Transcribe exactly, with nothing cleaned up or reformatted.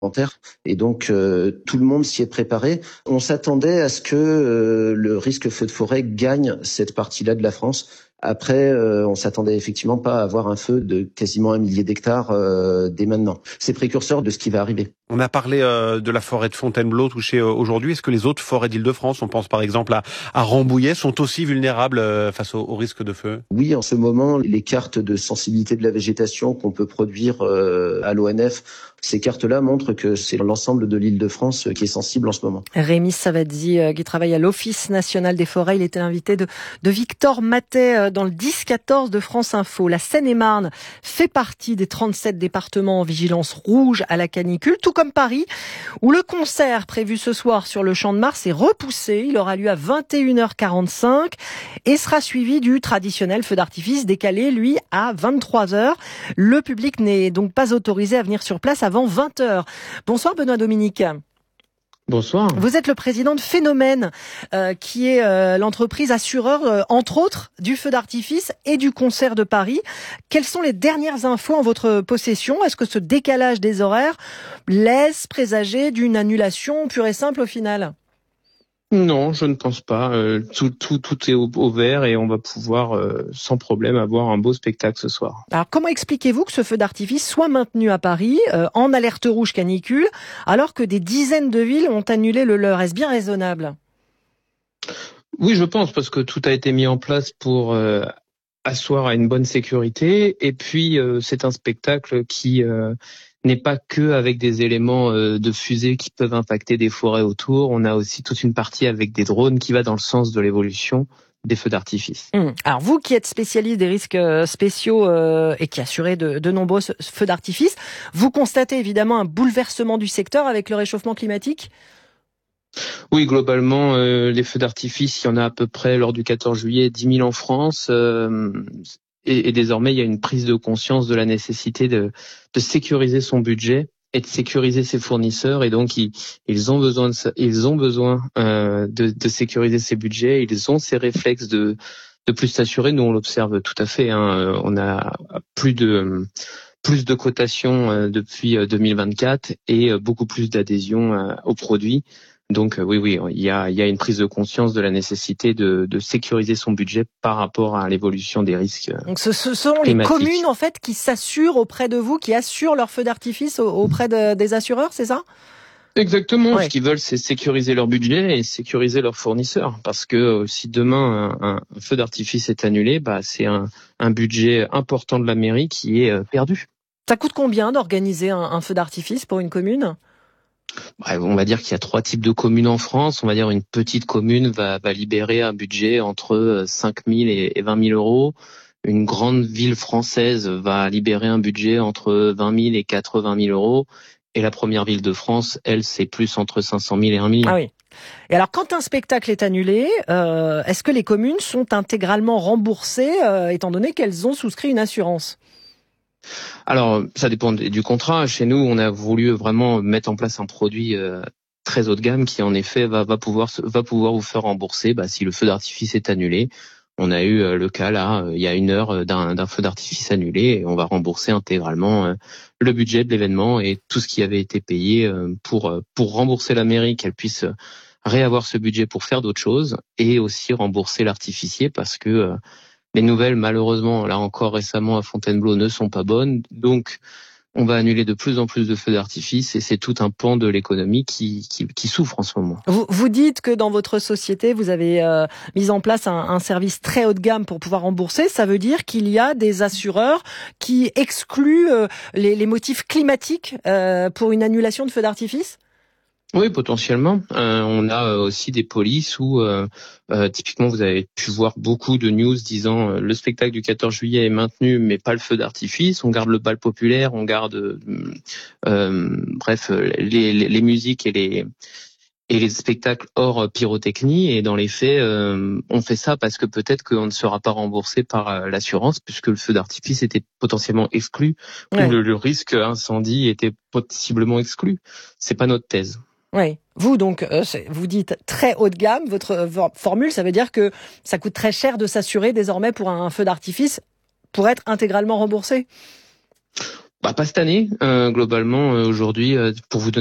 et donc euh, tout le monde s'y est préparé. On s'attendait à ce que euh, le risque feu de forêt gagne cette partie-là de la France. Après, euh, on s'attendait effectivement pas à avoir un feu de quasiment un millier d'hectares euh, dès maintenant. C'est précurseur de ce qui va arriver. On a parlé euh, de la forêt de Fontainebleau touchée euh, aujourd'hui. Est-ce que les autres forêts d'Île-de-France, on pense par exemple à, à Rambouillet, sont aussi vulnérables euh, face au, au risque de feu ? Oui, en ce moment, les cartes de sensibilité de la végétation qu'on peut produire euh, à l'O N F, ces cartes-là montrent que c'est l'ensemble de l'Île-de-France qui est sensible en ce moment. Rémi Savadzi, euh, qui travaille à l'Office national des forêts, il était l'invité de, de Victor Matet euh, dans le dix quatorze de France Info. La Seine-et-Marne fait partie des trente-sept départements en vigilance rouge à la canicule, tout comme Paris, où le concert prévu ce soir sur le Champ de Mars est repoussé. Il aura lieu à vingt et une heures quarante-cinq et sera suivi du traditionnel feu d'artifice décalé, lui, à vingt-trois heures. Le public n'est donc pas autorisé à venir sur place avant vingt heures. Bonsoir Benoît Dominique. Bonsoir. Vous êtes le président de Phénomène, euh, qui est euh, l'entreprise assureur, euh, entre autres, du feu d'artifice et du concert de Paris. Quelles sont les dernières infos en votre possession ? Est-ce que ce décalage des horaires laisse présager d'une annulation pure et simple au final ? Non, je ne pense pas. Euh, tout, tout, tout est au, au vert et on va pouvoir euh, sans problème avoir un beau spectacle ce soir. Alors comment expliquez-vous que ce feu d'artifice soit maintenu à Paris euh, en alerte rouge canicule alors que des dizaines de villes ont annulé le leur ? Est-ce bien raisonnable ? Oui, je pense, parce que tout a été mis en place pour euh, asseoir à une bonne sécurité. Et puis euh, c'est un spectacle qui euh, n'est pas que avec des éléments euh, de fusée qui peuvent impacter des forêts autour. On a aussi toute une partie avec des drones qui va dans le sens de l'évolution des feux d'artifice. Mmh. Alors vous qui êtes spécialiste des risques spéciaux euh, et qui assurez de, de nombreux feux d'artifice, vous constatez évidemment un bouleversement du secteur avec le réchauffement climatique ? Oui, globalement, euh, les feux d'artifice, il y en a à peu près lors du quatorze juillet, dix mille en France. Euh, et, et désormais, il y a une prise de conscience de la nécessité de, de sécuriser son budget et de sécuriser ses fournisseurs. Et donc, ils, ils ont besoin, de, ils ont besoin euh, de, de sécuriser ses budgets. Ils ont ces réflexes de, de plus s'assurer. Nous, on l'observe tout à fait. Hein. On a plus de plus de cotations euh, depuis deux mille vingt-quatre et euh, beaucoup plus d'adhésion euh, aux produits. Donc euh, oui, oui, il y a, il y a une prise de conscience de la nécessité de, de sécuriser son budget par rapport à l'évolution des risques. Euh, Donc ce, ce sont les communes en fait qui s'assurent auprès de vous, qui assurent leur feu d'artifice auprès de, des assureurs, c'est ça ? Exactement. Ouais. Ce qu'ils veulent, c'est sécuriser leur budget et sécuriser leurs fournisseurs, parce que euh, si demain un, un feu d'artifice est annulé, bah c'est un, un budget important de la mairie qui est euh, perdu. Ça coûte combien d'organiser un, un feu d'artifice pour une commune ? Bref, on va dire qu'il y a trois types de communes en France. On va dire une petite commune va, va libérer un budget entre cinq mille et vingt mille euros. Une grande ville française va libérer un budget entre vingt mille et quatre-vingt mille euros. Et la première ville de France, elle, c'est plus entre cinq cent mille et un million. Ah oui. Et alors, quand un spectacle est annulé, euh, est-ce que les communes sont intégralement remboursées, euh, étant donné qu'elles ont souscrit une assurance ? Alors, ça dépend du contrat. Chez nous, on a voulu vraiment mettre en place un produit euh, très haut de gamme qui, en effet, va, va pouvoir va pouvoir vous faire rembourser bah, si le feu d'artifice est annulé. On a eu euh, le cas là, euh, il y a une heure d'un, d'un feu d'artifice annulé et on va rembourser intégralement euh, le budget de l'événement et tout ce qui avait été payé euh, pour pour rembourser la mairie, qu'elle puisse réavoir ce budget pour faire d'autres choses, et aussi rembourser l'artificier parce que euh, les nouvelles, malheureusement, là encore récemment à Fontainebleau, ne sont pas bonnes. Donc, on va annuler de plus en plus de feux d'artifice et c'est tout un pan de l'économie qui, qui, qui souffre en ce moment. Vous, vous dites que dans votre société, vous avez euh, mis en place un, un service très haut de gamme pour pouvoir rembourser. Ça veut dire qu'il y a des assureurs qui excluent euh, les, les motifs climatiques euh, pour une annulation de feux d'artifice ? Oui, potentiellement. Euh, on a aussi des polices où, euh, euh, typiquement, vous avez pu voir beaucoup de news disant euh, le spectacle du quatorze juillet est maintenu, mais pas le feu d'artifice. On garde le bal populaire, on garde, euh, euh, bref, les, les, les musiques et les et les spectacles hors pyrotechnie. Et dans les faits, euh, on fait ça parce que peut-être qu'on ne sera pas remboursé par euh, l'assurance, puisque le feu d'artifice était potentiellement exclu, ouais. ou le, le risque incendie était possiblement exclu. C'est pas notre thèse. Oui. Vous, donc, euh, vous dites très haut de gamme. Votre euh, formule, ça veut dire que ça coûte très cher de s'assurer désormais pour un feu d'artifice pour être intégralement remboursé ? Bah, pas cette année, euh, globalement, euh, aujourd'hui, euh, pour vous donner